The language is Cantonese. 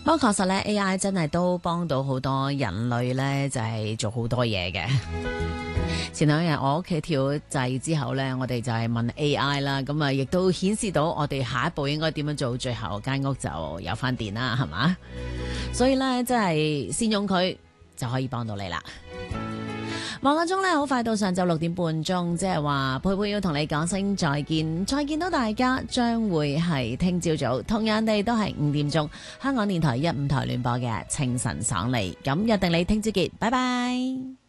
不過確實咧，AI 真係都幫到好多人類咧，就係做好多嘢嘅。前兩日我屋企跳掣之後呢，我哋就係問 AI 啦，咁啊亦都顯示到我哋下一步應該點樣做，最後間屋就有翻電啦，係嘛？所以呢，真係善用佢就可以幫到你啦。望個鐘呢，好快到上晝6點半鐘，即係話佩佩要同你講聲再見，再見到大家將會係聽朝早，同樣地都係5點鐘，香港電台15台聯播嘅清晨爽利，咁約定你聽朝見，拜拜。